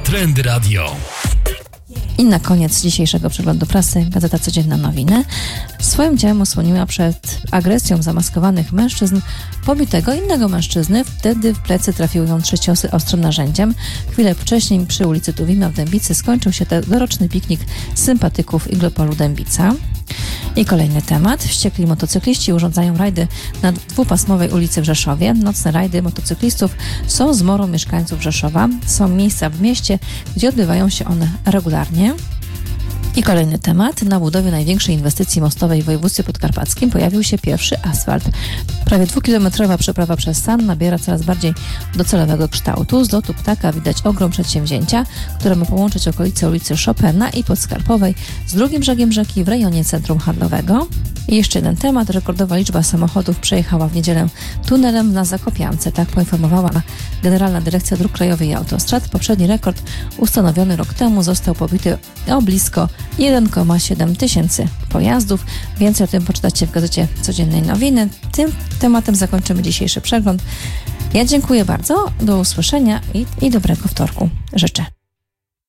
Trendy Radio. I na koniec dzisiejszego przeglądu prasy Gazeta Codzienna Nowiny swoim ciałem osłoniła przed agresją zamaskowanych mężczyzn pobitego innego mężczyzny. Wtedy w plecy trafiły ją 3 ciosy ostrym narzędziem. Chwilę wcześniej przy ulicy Tuwima w Dębicy skończył się doroczny piknik sympatyków Iglopolu Dębica. I kolejny temat. Wściekli motocykliści urządzają rajdy na dwupasmowej ulicy w Rzeszowie. Nocne rajdy motocyklistów są zmorą mieszkańców Rzeszowa. Są miejsca w mieście, gdzie odbywają się one regularnie. I kolejny temat. Na budowie największej inwestycji mostowej w województwie podkarpackim pojawił się pierwszy asfalt. Prawie 2-kilometrowa przeprawa przez San nabiera coraz bardziej docelowego kształtu. Z lotu ptaka widać ogrom przedsięwzięcia, które ma połączyć okolice ulicy Chopina i Podskarpowej z drugim brzegiem rzeki w rejonie centrum handlowego. I jeszcze jeden temat. Rekordowa liczba samochodów przejechała w niedzielę tunelem na Zakopiance. Tak poinformowała Generalna Dyrekcja Dróg Krajowych i Autostrad. Poprzedni rekord ustanowiony rok temu został pobity o blisko 1,7 tysięcy pojazdów. Więcej o tym poczytacie w Gazecie Codziennej Nowiny. Tym tematem zakończymy dzisiejszy przegląd. Ja dziękuję bardzo. Do usłyszenia i dobrego wtorku życzę.